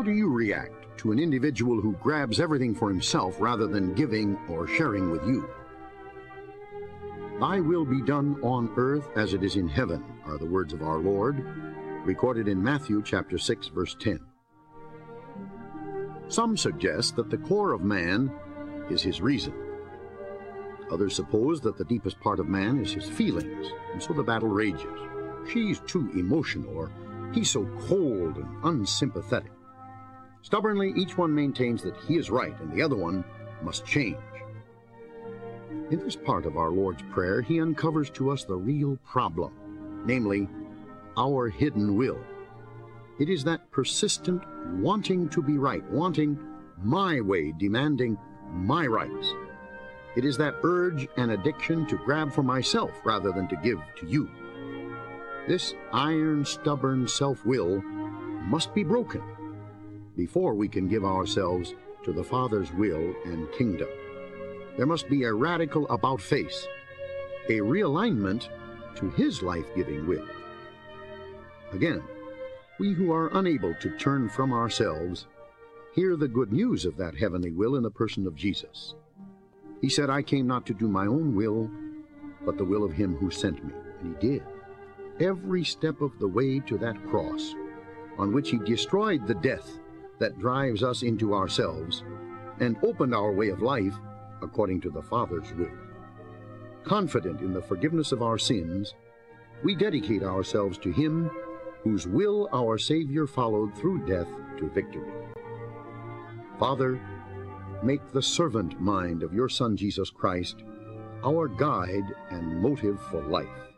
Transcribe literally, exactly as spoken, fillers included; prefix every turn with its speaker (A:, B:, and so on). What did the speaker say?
A: How do you react to an individual who grabs everything for himself rather than giving or sharing with you? Thy will be done on earth as it is in heaven, are the words of our Lord, recorded in Matthew chapter six, verse ten. Some suggest that the core of man is his reason. Others suppose that the deepest part of man is his feelings, and so the battle rages. She's too emotional, or he's so cold and unsympathetic. Stubbornly, each one maintains that he is right and the other one must change. In this part of our Lord's Prayer, he uncovers to us the real problem, namely, our hidden will. It is that persistent wanting to be right, wanting my way, demanding my rights. It is that urge and addiction to grab for myself rather than to give to you. This iron, stubborn self-will must be broken before we can give ourselves to the Father's will and kingdom. There must be a radical about-face, a realignment to his life-giving will. Again, we who are unable to turn from ourselves hear the good news of that heavenly will in the person of Jesus. He said, I came not to do my own will, but the will of him who sent me. And he did. Every step of the way to that cross, on which he destroyed the death that drives us into ourselves and opened our way of life according to the Father's will. Confident in the forgiveness of our sins, we dedicate ourselves to him whose will our Savior followed through death to victory. Father, make the servant mind of your Son Jesus Christ our guide and motive for life.